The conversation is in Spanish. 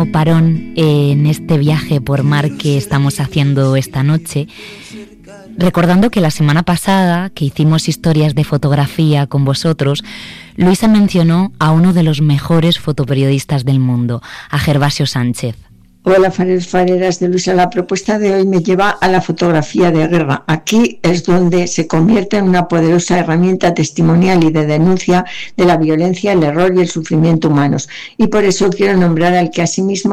pequeño parón en este viaje por mar que estamos haciendo esta noche, recordando que la semana pasada, que hicimos historias de fotografía con vosotros, Luisa mencionó a uno de los mejores fotoperiodistas del mundo, a Gervasio Sánchez. Hola, fareras de Luisa. La propuesta de hoy me lleva a la fotografía de guerra. Aquí es donde se convierte en una poderosa herramienta testimonial y de denuncia de la violencia, el error y el sufrimiento humanos. Y por eso quiero nombrar al que asimismo